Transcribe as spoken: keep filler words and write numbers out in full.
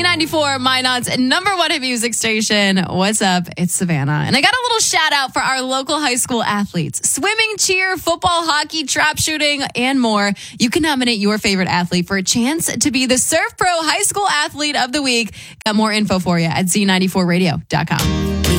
ninety-four, Minot's number one hit music station. What's up? It's Savannah. And I got a little shout out for our local high school athletes. Swimming, cheer, football, hockey, trap shooting, and more. You can nominate your favorite athlete for a chance to be the Surf Pro High School Athlete of the Week. Got more info for you at Z ninety-four radio dot com.